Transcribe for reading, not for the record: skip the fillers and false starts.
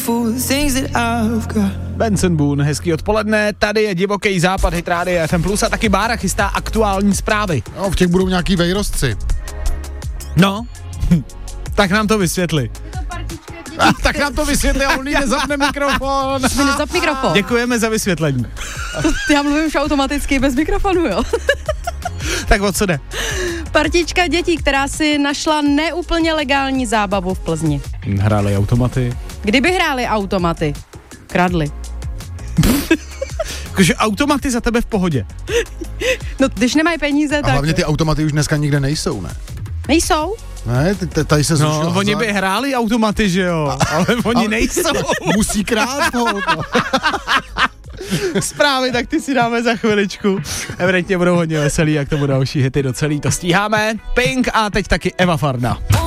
Benson Boone, hezký odpoledne, tady je Divoký západ, Hit Radio FM Plus a taky Bára chystá aktuální zprávy. No, v těch budou nějaký vejrozci. No, tak nám to vysvětli. Tak nám to vysvětli a on nezapne mikrofon. Nezap mikrofon. Děkujeme za vysvětlení. Já mluvím už automaticky bez mikrofonu, jo. Tak o co jde? Partička dětí, která si našla neúplně legální zábavu v Plzni. Hráli automaty. Kdyby hráli automaty, kradli. Takže automaty za tebe v pohodě. No, když nemají peníze, A tak... hlavně ty automaty už dneska nikde nejsou, ne? Nejsou? Ne, tady se zrušil No, oni by hráli automaty, že jo, ale oni nejsou. Musí krát, no. Zprávy, tak ty si dáme za chviličku. Evidentně budou hodně veselý, jak tomu další hity docelý, to stíháme. Pink a teď taky Eva Farna.